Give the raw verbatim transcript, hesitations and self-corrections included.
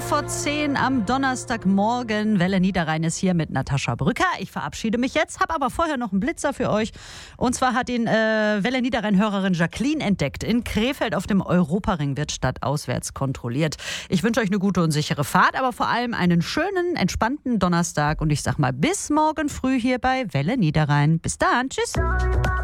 vor zehn am Donnerstagmorgen. Welle Niederrhein ist hier mit Natascha Brücker. Ich verabschiede mich jetzt, habe aber vorher noch einen Blitzer für euch. Und zwar hat ihn äh, Welle Niederrhein-Hörerin Jacqueline entdeckt. In Krefeld auf dem Europaring wird stadtauswärts kontrolliert. Ich wünsche euch eine gute und sichere Fahrt, aber vor allem einen schönen, entspannten Donnerstag. Und ich sag mal bis morgen früh hier bei Welle Niederrhein. Bis dann, tschüss.